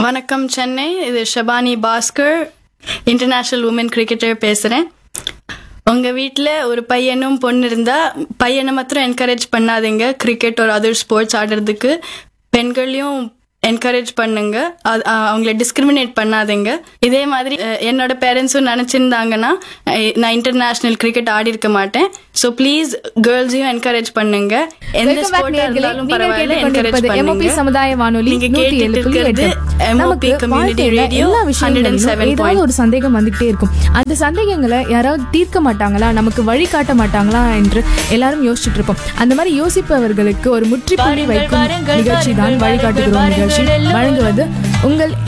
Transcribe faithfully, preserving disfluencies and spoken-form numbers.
வணக்கம் சென்னை. இது Shabani Bhaskar, international woman cricketer பேசுறேன். உங்க வீட்டில் ஒரு பையனும் பொண்ணு இருந்தா பையனை மாத்திரம் என்கரேஜ் பண்ணாதீங்க கிரிக்கெட் ஒரு அதர் ஸ்போர்ட்ஸ் ஆடுறதுக்கு. பெண்களையும் என்கரேஜ் பண்ணுங்க, அவங்கள டிஸ்கிரிமினேட் பண்ணாதீங்க. இதே மாதிரி என்னோட பேரண்ட்ஸும் நினைச்சிருந்தாங்கன்னா நான் இன்டர்நேஷனல் கிரிக்கெட் ஆடி இருக்க மாட்டேன். ஸோ ப்ளீஸ் கேர்ள்ஸையும் என்கரேஜ் பண்ணுங்க. எந்த ஸ்போர்ட்டா இருந்தாலும் பரவாயில்ல, என்கரேஜ் பண்ணுங்க. சமுதாய வானொலி நீங்க கேட்டுட்டு இருக்கிறது எம்ஓபி கம்யூனிட்டி ரேடியோ நூறு ஏழு ஏதாவது ஒரு சந்தேகம் வந்துகிட்டே இருக்கும். அந்த சந்தேகங்களை யாராவது தீர்க்க மாட்டாங்களா, நமக்கு வழிகாட்ட மாட்டாங்களா என்று எல்லாரும் யோசிச்சுட்டு இருப்போம். அந்த மாதிரி யோசிப்பவர்களுக்கு ஒரு முற்றுப்புள்ளி வைக்கும் நிகழ்ச்சி தான் வழிகாட்டுகிறோம் நிகழ்ச்சி. வழங்குவது உங்கள்